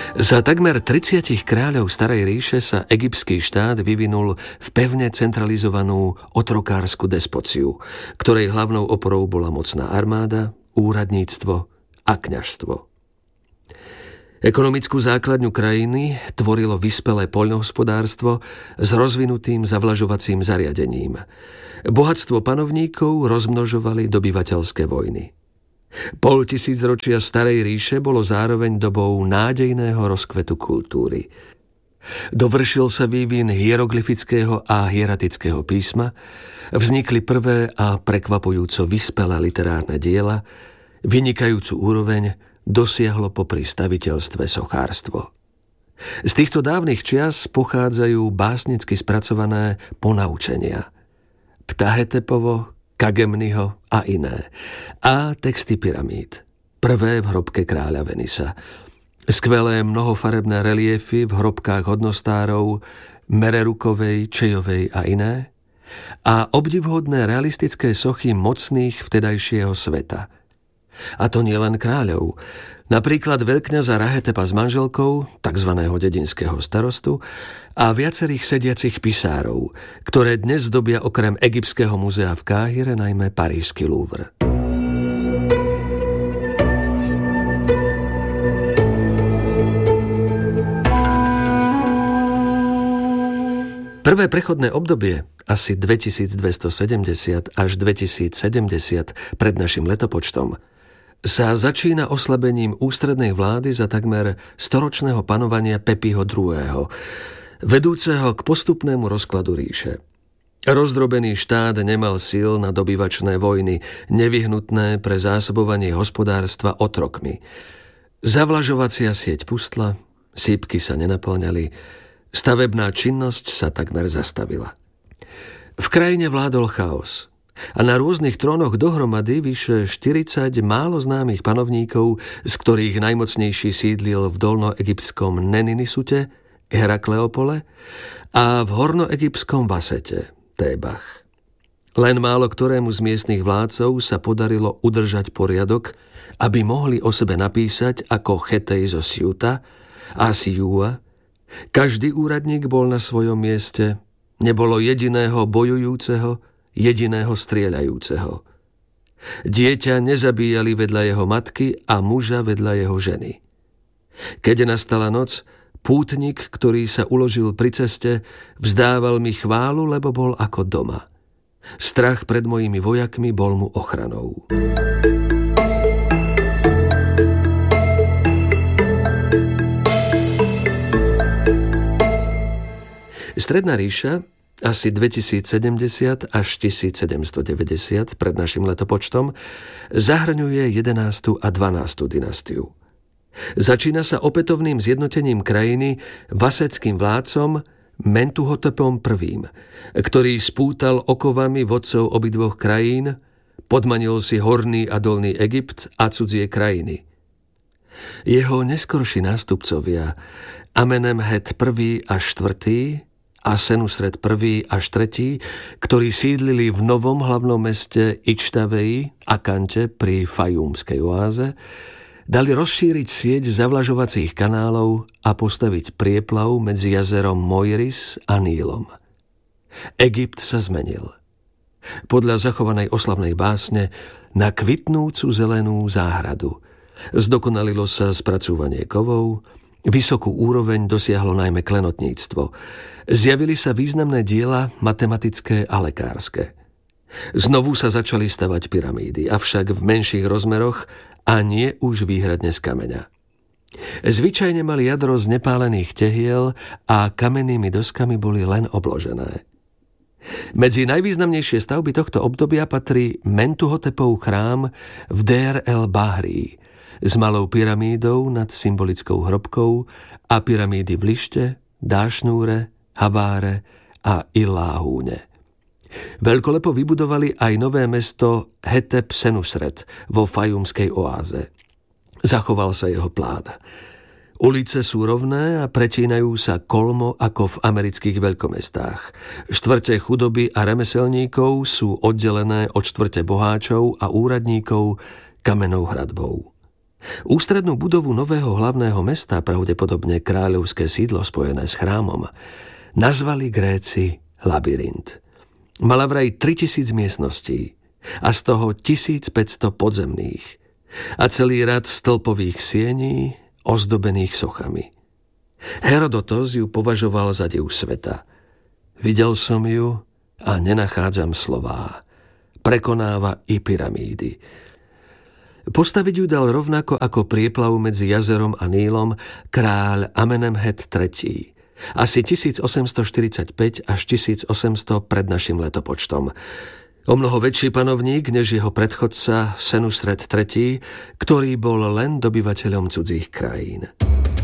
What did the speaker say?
Za takmer 30 kráľov Starej ríše sa egyptský štát vyvinul v pevne centralizovanú otrokársku despociu, ktorej hlavnou oporou bola mocná armáda, úradníctvo a kňazstvo. Ekonomickú základňu krajiny tvorilo vyspelé poľnohospodárstvo s rozvinutým zavlažovacím zariadením. Bohatstvo panovníkov rozmnožovali dobyvateľské vojny. Pol tisícročia Starej ríše bolo zároveň dobou nádejného rozkvetu kultúry. Dovršil sa vývin hieroglyfického a hieratického písma, vznikli prvé a prekvapujúco vyspelé literárne diela, vynikajúcu úroveň dosiahlo popri staviteľstve sochárstvo. Z týchto dávnych čias pochádzajú básnicky spracované ponaučenia Ptahetepovo, Kagemniho a iné, a texty pyramíd, prvé v hrobke kráľa Venisa, skvelé mnohofarebné reliefy v hrobkách hodnostárov Mererukovej, Čejovej a iné, a obdivhodné realistické sochy mocných vtedajšieho sveta. A to nie len kráľov. Napríklad veľkňaza Rahetepa s manželkou, takzvaného dedinského starostu, a viacerých sediacich pisárov, ktoré dnes dobia okrem Egyptského múzea v Káhire najmä parížsky Louvre. Prvé prechodné obdobie, asi 2270 až 2070 pred našim letopočtom, sa začína oslabením ústrednej vlády za takmer storočného panovania Pepiho II., vedúceho k postupnému rozkladu ríše. Rozdrobený štát nemal síl na dobyvačné vojny, nevyhnutné pre zásobovanie hospodárstva otrokmi. Zavlažovacia sieť pustla, sípky sa nenaplňali, stavebná činnosť sa takmer zastavila. V krajine vládol chaos a na rôznych trónoch dohromady vyše 40 málo známych panovníkov, z ktorých najmocnejší sídlil v dolnoegyptskom Neninisute, Herakleopole, a v hornoegyptskom Vasete, Tébach. Len málo ktorému z miestnych vládcov sa podarilo udržať poriadok, aby mohli o sebe napísať ako Chetej zo Siuta a Siúa. Každý úradník bol na svojom mieste, nebolo jediného bojujúceho, jediného strieľajúceho. Dieťa nezabíjali vedľa jeho matky a muža vedľa jeho ženy. Keď nastala noc, pútnik, ktorý sa uložil pri ceste, vzdával mi chválu, lebo bol ako doma. Strach pred mojimi vojakmi bol mu ochranou. Stredná ríša, asi 2070 až 1790 pred našim letopočtom, zahrňuje 11. a 12. dynastiu. Začína sa opätovným zjednotením krajiny vaseckým vládcom Mentuhotepom I., ktorý spútal okovami vodcov obidvoch krajín, podmanil si horný a dolný Egypt a cudzie krajiny. Jeho neskorší nástupcovia Amenemhet I a IV. A Senusret I až III., ktorí sídlili v novom hlavnom meste Ičtaveji, Akante pri Fajúmskej oáze, dali rozšíriť sieť zavlažovacích kanálov a postaviť prieplav medzi jazerom Moiris a Nílom. Egypt sa zmenil. Podľa zachovanej oslavnej básne na kvitnúcu zelenú záhradu. Zdokonalilo sa spracúvanie kovov, vysokú úroveň dosiahlo najmä klenotníctvo. Zjavili sa významné diela matematické a lekárske. Znovu sa začali stavať pyramídy, avšak v menších rozmeroch a nie už výhradne z kameňa. Zvyčajne mali jadro z nepálených tehiel a kamennými doskami boli len obložené. Medzi najvýznamnejšie stavby tohto obdobia patrí Mentuhotepov chrám v Dér el Bahrí s malou pyramídou nad symbolickou hrobkou a pyramídy v Lište, Dášnúre, Haváre a Iláhúne. Veľkolepo vybudovali aj nové mesto Hetep Senusret vo Fajúmskej oáze. Zachoval sa jeho plán. Ulice sú rovné a pretínajú sa kolmo ako v amerických veľkomestách. Štvrte chudoby a remeselníkov sú oddelené od štvrte boháčov a úradníkov kamennou hradbou. Ústrednú budovu nového hlavného mesta, pravdepodobne kráľovské sídlo spojené s chrámom, nazvali Gréci labyrint. Mala vraj 3000 miestností a z toho 1500 podzemných a celý rad stĺpových siení ozdobených sochami. Herodotos ju považoval za div sveta. Videl som ju a nenachádzam slová. Prekonáva i pyramídy. Postaviť ju dal rovnako ako prieplav medzi jazerom a Nílom kráľ Amenemhet III. Asi 1845 až 1800 pred našim letopočtom. O mnoho väčší panovník než jeho predchodca Senusret III, ktorý bol len dobyvateľom cudzích krajín.